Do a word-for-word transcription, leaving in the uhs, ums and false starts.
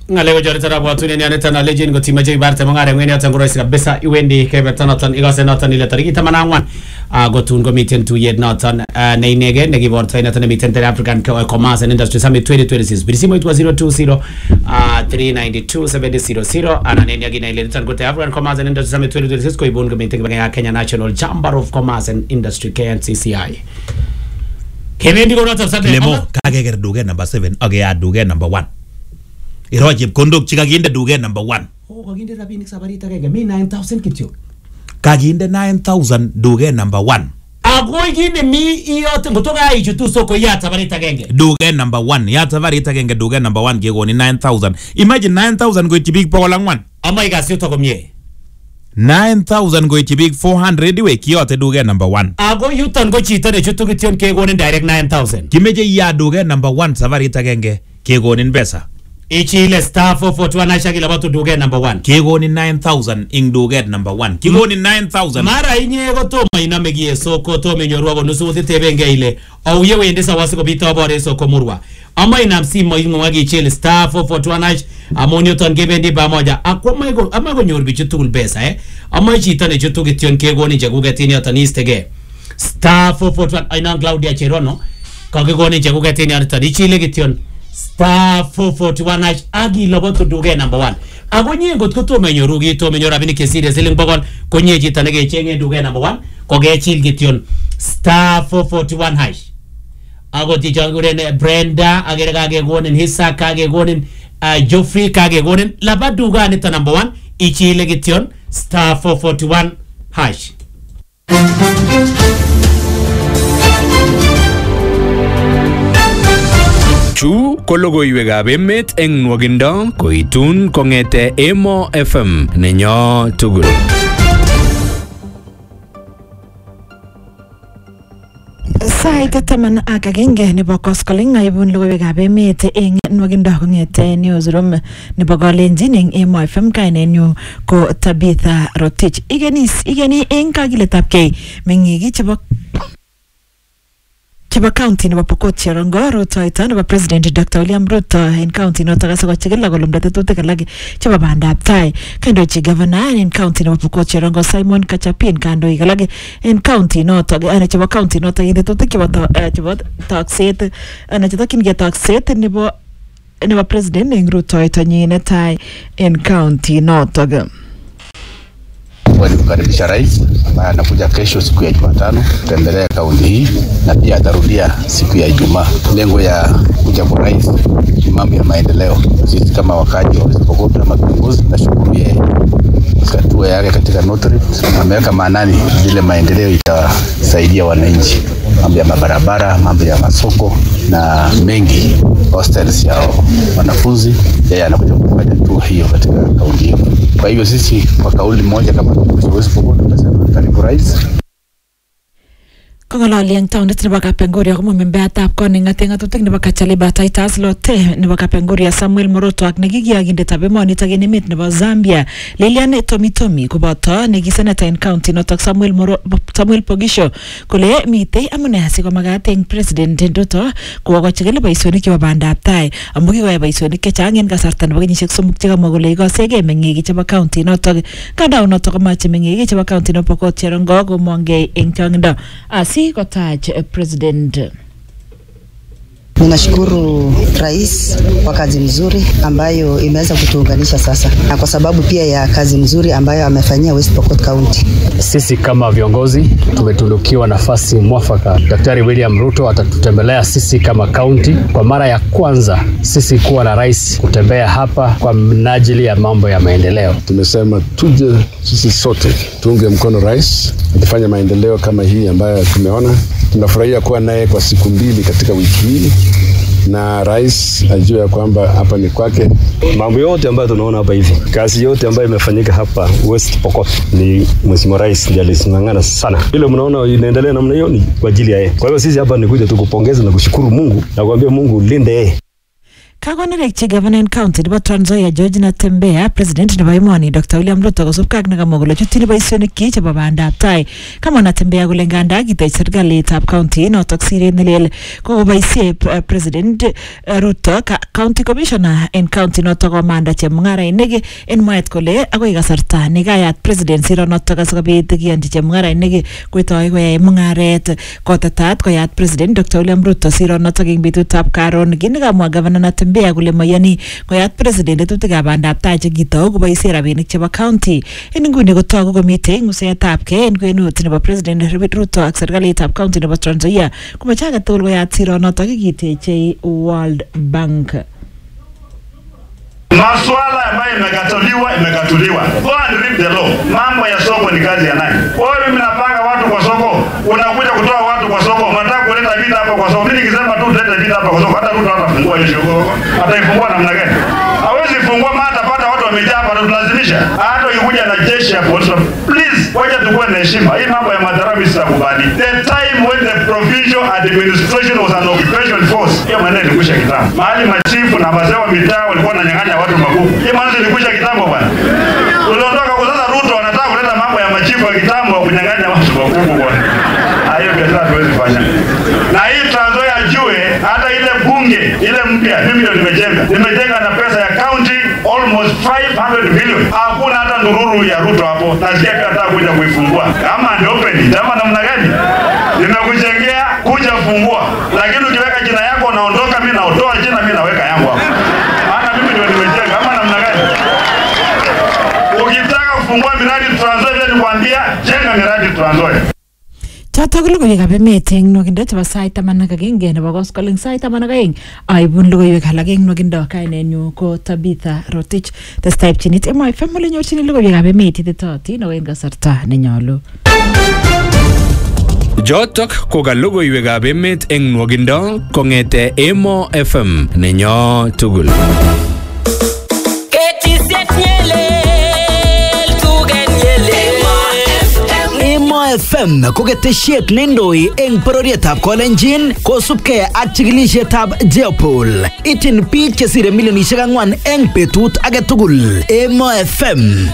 ngale ko jore tara bwatu ne aneta na legend go timaje ibarte mangare ngene atangoro sira besa iwendi kebe tanatan igase natan ile tariki tamanangwan go tun go meeting to yet natan ne nege ne gibor trainer tan meeting the African Commerce and Industry Summit twenty twenty-six birisimo it was zero two zero three nine two seven zero zero ana ne yagi na ile tan go the African Commerce and Industry Summit twenty twenty-six ko ibon go meeting ya Kenya National Chamber of Commerce and Industry K N C C I kebendi go natan sabe lemo kage ger duge number seven age ya duge number one iro chepkondok chikaginde duge number one. Oh, kaginde rabinik sabarita kage mi nine thousand kityo. Kaginde nine thousand duge number one. Ago iginde mi iyote ngotoka ichu tu soko ya sabarita kage. Duge number one. Ya sabarita kage duge number one kego ni nine thousand. Imagine nine thousand go chibik po lang one. Ama igasi utoko mie. nine thousand go chibik four hundred we kiyote duge number one. Ago yutan go chita de chutu kityon kego ni direct nine thousand. Kimeje ya duge number one sabarita kage kego ni pesa. Ichile star four four two anasha kila batu duge number one. Kego ni nine thousand ing duge number one. Kego ni nine thousand. Mara inye go to maina megie soko to menyorwa go nusu wote tebenge ile. Au yewe endesa wasiko bita bore soko murwa. Ama inamsi mo ingo wagi ichile star four four two anash amonyo ton gebendi pamoja. Akoma ego ama go nyorbi chutukul besa eh. Ama ichitane chutuki tion kego ni jaguge tini atanistege. Star four four two aina Claudia Cherono. Kagego ni jaguge tini atani ichile kition. Star four four one hash agi loboto duge number one. Ago nye ngot ko to menyoru gi to menyora bini kesire siling bogol ko nye jita nege chenge duge number one ko ge chil gition star four four one hash. Ago ti jangure ne Brenda agere kage gonen Hissa kage gonen uh, Joffrey kage gonen laba duga ni ta number one ichile gition star four four one hash. Chu ko logoiwekab emet eng nwogindo koitun kongete Emo F M nenyo tugul. Sait taman ak agenge nebo koskoling aibun logoiwekab emet eng nwogindo kongete newsroom nebo Kalenjin eng Emo F M kainenyu ko Tabitha Rotich. Igenis igeni eng kagiletabkei meng'ik chebo Cheba county nebo Pokot Cherongo rutoito nebo President Doctor William Ruto en county noto kasako chikila kolumda tetutik alak chebo bandab tai kandochi governor en county nebo Pokot Cherongo Simon Kachapin kandoik alak en county noto ana chebo county noto en tetutik chebo chebo takset ana chetokinge takset nebo nebo president en rutoito nyine tai en county noto. Kukaribisha rais ambaye anakuja kesho siku ya Jumatano kutembelea kaunti hii na pia atarudia siku ya Ijumaa. Lengo ya kuja kwa rais ni mambo ya maendeleo. Sisi kama wakaji wa Pokot na viongozi tunashukuru yeye hatua yake katika North ameweka maanani vile maendeleo itasaidia wananchi, mambo ya mabarabara, mambo ya masoko na mengi, hostels ya wanafunzi. Yeye anakuja kufanya tu hiyo katika kaunti hiyo. Kwa hivyo sisi kwa kauli moja kama Pokot tunasema karibu rais. Kongololi ang taunit nebo Kapenguria ko membeatab koning ng'ateng'atutik nebo Kachaliba Titus Lote nebo Kapenguria Samuel Moroto ak nekikiyagindetab emonitok en emet nebo Zambia Lilian Tomitomi koboto nekiseneta en county notok Samuel Moro Samuel Pogisho kole mitei amune asikomakat eng President Ruto kokochikil boisionik chebo bandab tai amu kikoyai boisionik chechang en kasarta nebo kenyisiek somok chekamwa kole ikosegei meng'ik chebo county notok. Kandau notok komache meng'ik chebo county nebo Pokot Cherongo komongei eng chongindo asi kotaj President. Ninashukuru rais kwa kazi mzuri ambayo imeweza kutuunganisha sasa, na kwa sababu pia ya kazi mzuri ambayo amefanyia West Pokot County. Sisi kama viongozi tumetunukiwa nafasi mwafaka. Daktari William Ruto atatutembelea sisi kama county kwa mara ya kwanza, sisi kuwa na rais kutembea hapa kwa minajili ya mambo ya maendeleo. Tumesema tuje sisi sote tuunge mkono rais akifanya maendeleo kama hii ambayo tumeona. Tunafurahia kuwa naye kwa siku mbili katika wiki hii, na rais ajue kwamba hapa ni kwake. Mambo yote ambayo tunaona hapa hivi, kazi yote ambayo imefanyika hapa West Pokot ni mheshimiwa rais ndiye alisimangana sana. Ile mnaona inaendelea namna hiyo ni kwa ajili ya yeye. Kwa hiyo sisi hapa ni kuja tu kupongeza na kushukuru Mungu na kuambia Mungu linde yeye. Kagonerek chi governor county nebo Trans Nzoia George Natembeya president nebo emoni Doctor William Ruto kosubkei ak nekamwa kole chutyin boisionik kyik chebo bandab tai. Kamwa Natembeya kole nganda kitech serikalitab county notok siret nelel kokoboisie president Ruto county commissioner en county notok komanda chemung'arainik en mwaet kole agoi kasarta nekayat president siro notok asikobit kiyonchi chemung'arainik koitoi koyai mung'aret. Kotetat koyat president Doctor William Ruto siro notok eng betutab karon. Kini kamwa governor Natembeya kole mayani koyat president tetutikab bandab tai chekitou koboisie rabinik chebo county. En nguni kotogu komitei ng'usetab kei en kwenut nebo president Ruto ak serikalitab county nebo Trans Nzoia komoche age tugul koyat siro notok kitechei World Bank. Masuala ambayo imekataliwa imekatuliwa. Go and read the law. Mambo ya soko ni kazi ya nani? Wewe mnapanga watu kwa soko, unakuja kutoa watu kwa soko, unataka kuleta vita hapa kwa soko. Mimi nikisema tu tulete vita hapa kwa soko, hata Ruto hatafungua hiyo soko. Ataifungua namna gani? Hawezi fungua maana atapata watu wamejaa hapa, tutalazimisha. Hata ukikuja na jeshi ya polisi, please wacha tukue na heshima. Hii mambo ya madharau sitakubali. The time when the provincial administration was an occupation force, hiyo maneno ilikwisha kitambo. Mahali machifu na wazee wa mitaa walikuwa wananyang'anya watu makuku. Hii maneno ilikwisha kitambo bwana. Uliondoka kwa sasa Ruto anataka kuleta mambo ya machifu ya kitambo kunyang'anya watu makuku bwana. Hayo biashara tuwezi fanya. Na hii Trans Nzoia ajue hata ile bunge ile mpya mimi ndio nimejenga. Nimejenga na pesa ya county almost five hundred billion. Hakuna hata ndururu ya Ruto hapo. Nasikia pia nataka kuja kuifungua. Kama ndio open, kama namna gani? Nimekujengea kuja fungua. Lakini ukiweka jina yako unaondoka, mimi naotoa jina, mimi naweka yangu hapo. Maana mimi ndio nimejenga. Kama namna gani? Ukitaka kufungua miradi Trans Nzoia nikwambia jenga miradi Trans Nzoia. Chotok logoiwekab emet eng nwokindo chebo sait taman ak agenge nebo koskoleng sait taman ak aeng aibun logoiwek alak eng nwokindo. Kainenyu ko Tabitha Rotich. Testai pchinit Emo F M ole nyorchini logoiwekab emet ititootin ako eng kasarta nenyolu. Jotok ko ka logoiwekab emet eng nwokindo kong'ete Emo F M nenyo tugul. F M ko ketesiet nendoi eng bororietab Kolenjin kosubkei ak chikilisietab Jeopol. Ityin biik chesire milionisiek ang'wan eng betut age tugul. Emo F M